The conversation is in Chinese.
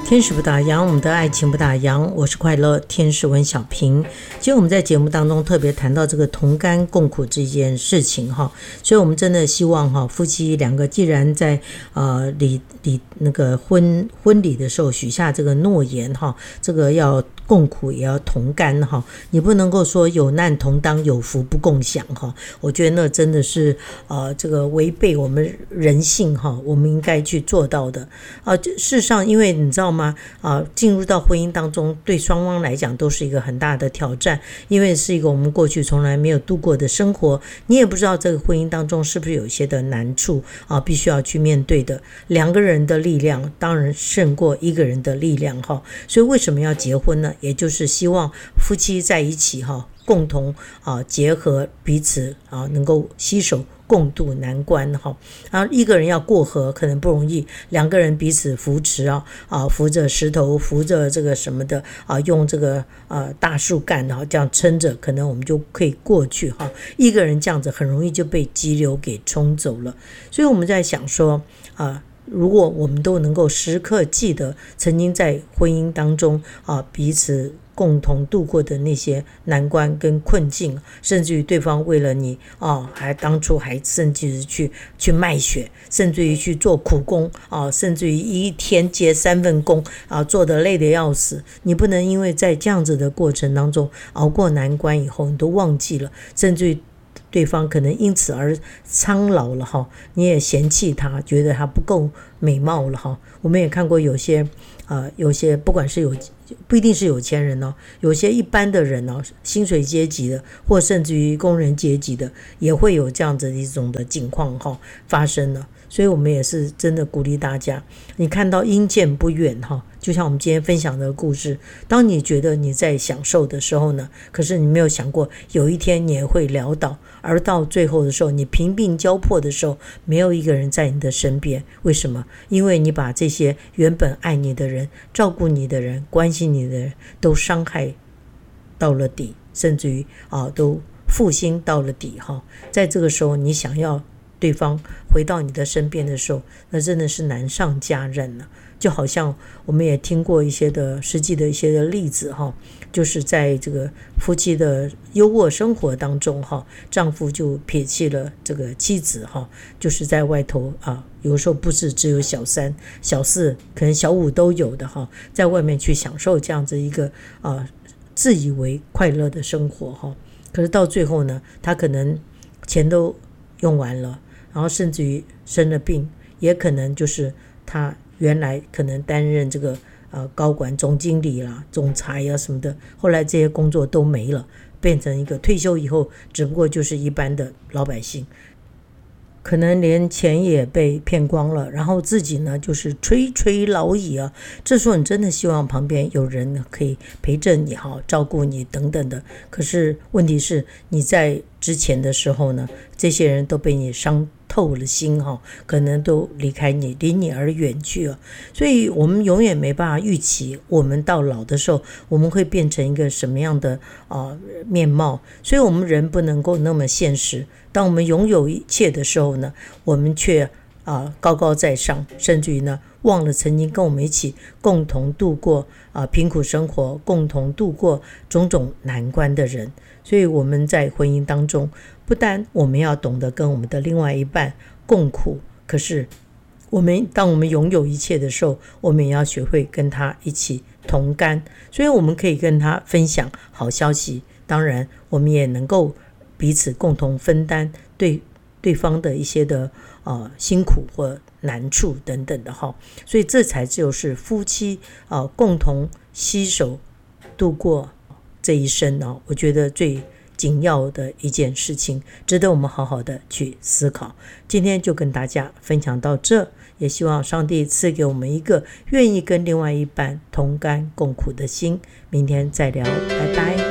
天使不打烊，我们的爱情不打烊。我是快乐天使温小平。其实我们在节目当中特别谈到这个同甘共苦这件事情哈，所以我们真的希望哈，夫妻两个既然在那个婚礼的时候许下这个诺言哈，这个要共苦也要同甘哈，你不能够说有难同当，有福不共享哈。我觉得那真的是这个违背我们人性哈，我们应该去做到的事实上，因为你知道吗？进入到婚姻当中，对双方来讲都是一个很大的挑战，因为是一个我们过去从来没有度过的生活，你也不知道这个婚姻当中是不是有一些的难处必须要去面对的。两个人的力量当然胜过一个人的力量哈，所以为什么要结婚呢？也就是希望夫妻在一起哈，共同结合彼此能够携手共度难关哈。然后一个人要过河可能不容易，两个人彼此扶持扶着石头，扶着这个什么的用这个大树干这样撑着，可能我们就可以过去哈。一个人这样子很容易就被急流给冲走了。所以我们在想说如果我们都能够时刻记得曾经在婚姻当中彼此共同度过的那些难关跟困境，甚至于对方为了你还当初还甚至于去卖血，甚至于去做苦工甚至于一天接3份工做得累得要死，你不能因为在这样子的过程当中熬过难关以后你都忘记了，甚至于对方可能因此而苍老了哈，你也嫌弃他，觉得他不够美貌了哈。我们也看过有些不管是不一定是有钱人有些一般的人薪水阶级的，或甚至于工人阶级的，也会有这样子一种的情况发生了。所以我们也是真的鼓励大家，你看到阴见不远就像我们今天分享的故事，当你觉得你在享受的时候呢，可是你没有想过有一天你也会潦倒，而到最后的时候，你贫病交迫的时候，没有一个人在你的身边。为什么？因为你把这些原本爱你的人、照顾你的人、关心你的人都伤害到了底，甚至于都负心到了底在这个时候你想要对方回到你的身边的时候，那真的是难上加难了。就好像我们也听过一些的实际的一些的例子就是在这个夫妻的优渥生活当中丈夫就撇弃了这个妻子就是在外头有时候不是只有小3、小4，可能小5都有的在外面去享受这样子一个自以为快乐的生活可是到最后呢，他可能钱都用完了，然后甚至于生了病，也可能就是他原来可能担任这个高管、总经理啦、总裁什么的，后来这些工作都没了，变成一个退休以后只不过就是一般的老百姓，可能连钱也被骗光了，然后自己呢就是垂垂老矣这时候你真的希望旁边有人可以陪着你照顾你等等的，可是问题是你在之前的时候呢，这些人都被你伤透了心可能都离开你，离你而远去了。所以我们永远没办法预期我们到老的时候我们会变成一个什么样的面貌，所以我们人不能够那么现实。当我们拥有一切的时候呢，我们却高高在上，甚至于呢忘了曾经跟我们一起共同度过贫苦生活，共同度过种种难关的人。所以我们在婚姻当中，不但我们要懂得跟我们的另外一半共苦，可是当我们拥有一切的时候，我们也要学会跟他一起同甘。所以我们可以跟他分享好消息，当然我们也能够彼此共同分担对方的一些的辛苦或难处等等的所以这才就是夫妻共同携手度过这一生我觉得最紧要的一件事情，值得我们好好的去思考。今天就跟大家分享到这，也希望上帝赐给我们一个愿意跟另外一半同甘共苦的心。明天再聊，拜拜。